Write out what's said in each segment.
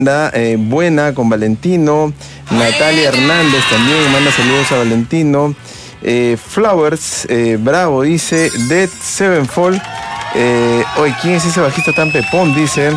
Buena con Valentino. Natalia Hernández también manda saludos a Valentino. Flowers, bravo, dice. Dead Sevenfold. Oye, ¿quién es ese bajista tan pepón? Dicen.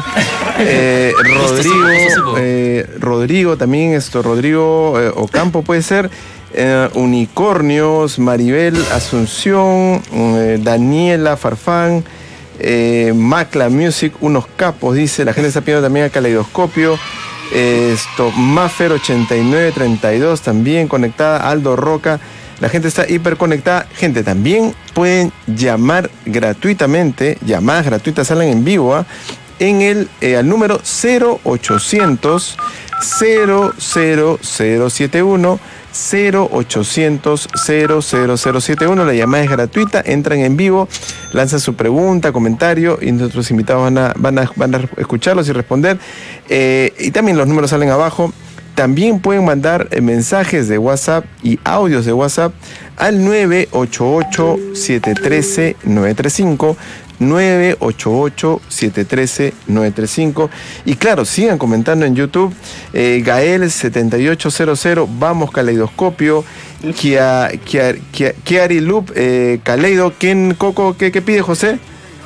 Rodrigo también, Rodrigo Ocampo puede ser. Unicornios, Maribel Asunción, Daniela Farfán. Macla Music, unos capos, dice. La gente está pidiendo también a Caleidoscopio. Maffer 8932 también conectada. Aldo Roca, la gente está hiper conectada. Gente, también pueden llamar gratuitamente. Llamadas gratuitas salen en vivo en el al número 0800 00071 0800 00071. La llamada es gratuita, entran en vivo, lanzan su pregunta, comentario y nuestros invitados van a escucharlos y responder. Y también los números salen abajo. También pueden mandar mensajes de WhatsApp y audios de WhatsApp al 988-713-935. 988-713-935. Y claro, sigan comentando en YouTube. Gael 7800, vamos Caleidoscopio. Kiari Loop, Caleido. ¿Quién, Coco, qué pide José?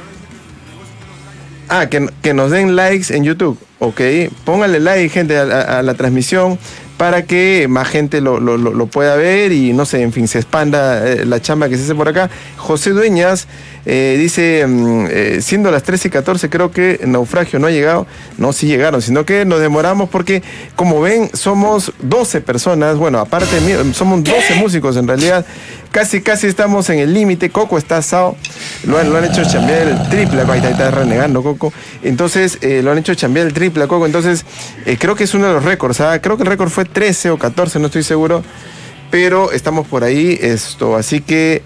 Que nos den likes en YouTube. Ok, pónganle like, gente, a la transmisión para que más gente lo pueda ver y no sé, en fin, se expanda la chamba que se hace por acá. José Dueñas dice, siendo las 13:14, creo que Naufragio no ha llegado. No, sí llegaron, sino que nos demoramos porque, como ven, somos 12 personas. Bueno, aparte de mí, somos 12 músicos en realidad. Casi estamos en el límite. Coco está asado. Lo han hecho chambear el triple. Ahí está renegando Coco. Entonces, lo han hecho chambear el triple a Coco. Entonces, creo que es uno de los récords. Creo que el récord fue 13 o 14, no estoy seguro. Pero estamos por ahí. Así que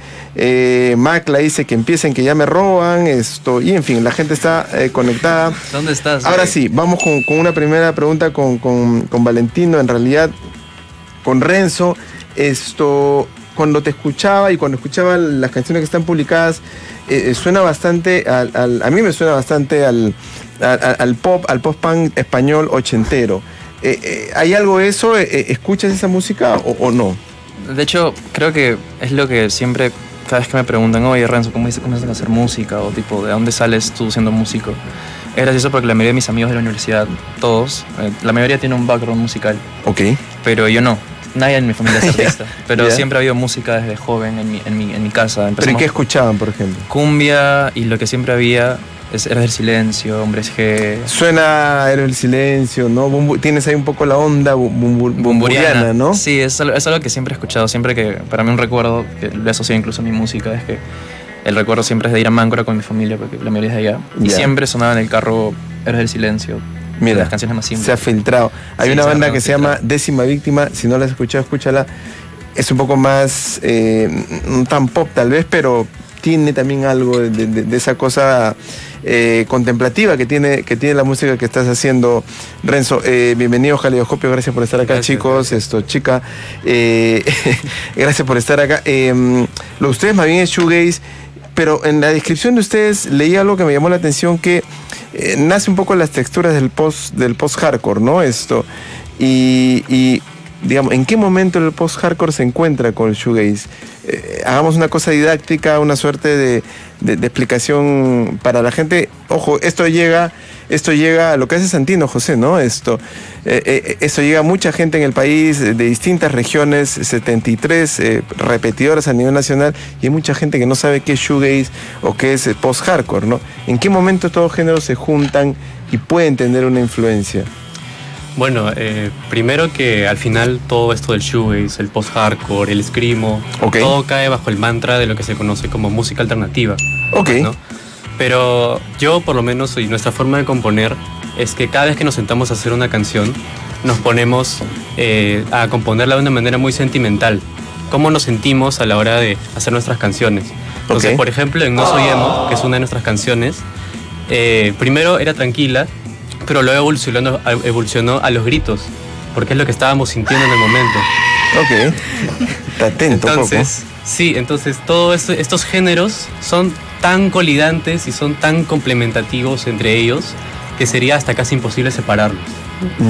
Macla dice que empiecen, que ya me roban. Y en fin, la gente está conectada. ¿Dónde estás? Ahora sí, vamos con una primera pregunta con Valentino. En realidad, con Renzo. Cuando te escuchaba y cuando escuchaba las canciones que están publicadas, suena bastante a mí me suena bastante al post-punk español ochentero. ¿Hay algo de eso? ¿Escuchas esa música o no? De hecho, creo que es lo que siempre, cada vez que me preguntan, oye Renzo, ¿cómo comienzas a hacer música? O tipo, ¿de dónde sales tú siendo músico? Es gracioso porque la mayoría de mis amigos de la universidad, todos, la mayoría tiene un background musical. Ok. Pero yo no. Nadie en mi familia es artista, pero siempre ha habido música desde joven en mi casa. ¿Pero y qué escuchaban, por ejemplo? Cumbia, y lo que siempre había es Héroes del Silencio, Hombres G. Suena Héroes del Silencio, ¿no? Tienes ahí un poco la onda bumburiana, ¿no? Sí, es algo que siempre he escuchado. Siempre que, para mí un recuerdo, que lo he asociado incluso a mi música, es que el recuerdo siempre es de ir a Máncora con mi familia, porque la mayoría es de allá. Y siempre sonaba en el carro Héroes del Silencio. Mira, las canciones más simples. Se ha filtrado. Hay una banda que se llama Décima Víctima. Si no la has escuchado, escúchala. Es un poco más, no tan pop tal vez, pero tiene también algo de esa cosa contemplativa que tiene la música que estás haciendo, Renzo. Bienvenido a Caleidoscopio, gracias por estar acá. Gracias, chicos, chica. Gracias por estar acá. Lo de ustedes más bien es shoegaze, pero en la descripción de ustedes leí algo que me llamó la atención, que nace un poco las texturas del post-hardcore, ¿no? Y digamos, ¿en qué momento el post-hardcore se encuentra con el shoegaze? Hagamos una cosa didáctica, una suerte de explicación para la gente. Ojo, esto llega a lo que hace Santino, José, ¿no? Esto llega a mucha gente en el país, de distintas regiones, 73 repetidores a nivel nacional, y hay mucha gente que no sabe qué es shoegaze o qué es post-hardcore, ¿no? ¿En qué momento estos géneros se juntan y pueden tener una influencia? Bueno, primero que al final todo esto del shoegaze, el post-hardcore, el screamo, todo cae bajo el mantra de lo que se conoce como música alternativa. ¿No? Pero yo, por lo menos, y nuestra forma de componer es que cada vez que nos sentamos a hacer una canción, nos ponemos a componerla de una manera muy sentimental. Cómo nos sentimos a la hora de hacer nuestras canciones. Entonces, por ejemplo, en No Soy Emo, que es una de nuestras canciones, primero era tranquila, pero luego evolucionó a los gritos, porque es lo que estábamos sintiendo en el momento. Está atento. Entonces, sí, entonces todos estos géneros son tan colidantes y son tan complementativos entre ellos que sería hasta casi imposible separarlos.